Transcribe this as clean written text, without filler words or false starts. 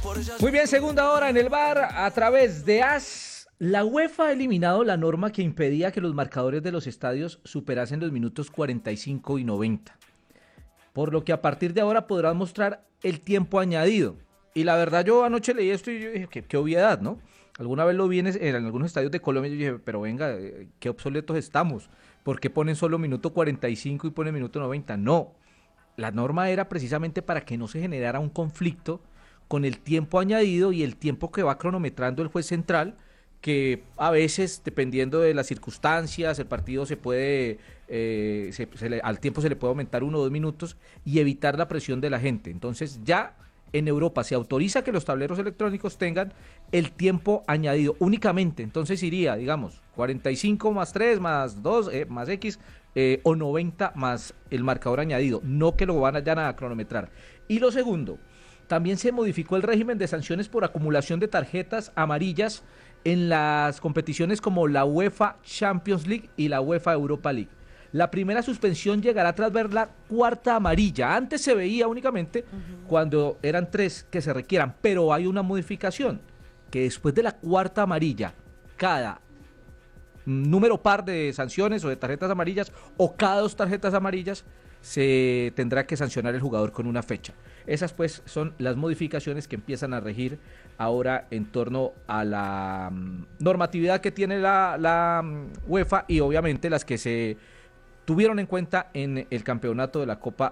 Muy bien, segunda hora en el bar a través de AS. La UEFA ha eliminado la norma que impedía que los marcadores de los estadios superasen los minutos 45 y 90. Por lo que a partir de ahora podrán mostrar el tiempo añadido. Y la verdad, yo anoche leí esto y yo dije, qué obviedad, ¿no? Alguna vez lo vi en algunos estadios de Colombia y yo dije, pero venga, qué obsoletos estamos. ¿Por qué ponen solo minuto 45 y ponen minuto 90? No, la norma era precisamente para que no se generara un conflicto con el tiempo añadido y el tiempo que va cronometrando el juez central, que a veces, dependiendo de las circunstancias, el partido se puede, al tiempo se le puede aumentar 1 o 2 minutos y evitar la presión de la gente. Entonces ya en Europa se autoriza que los tableros electrónicos tengan el tiempo añadido únicamente. Entonces iría, digamos, 45 más 3 más 2 más X o 90 más el marcador añadido. No que lo van a cronometrar. Y lo segundo, también se modificó el régimen de sanciones por acumulación de tarjetas amarillas en las competiciones como la UEFA Champions League y la UEFA Europa League. La primera suspensión llegará tras ver la cuarta amarilla. Antes se veía únicamente cuando eran 3 que se requieran, pero hay una modificación, que después de la cuarta amarilla, cada número par de sanciones o de tarjetas amarillas o cada 2 tarjetas amarillas se tendrá que sancionar el jugador con una fecha. Esas pues son las modificaciones que empiezan a regir ahora en torno a la normatividad que tiene la UEFA y obviamente las que se tuvieron en cuenta en el campeonato de la Copa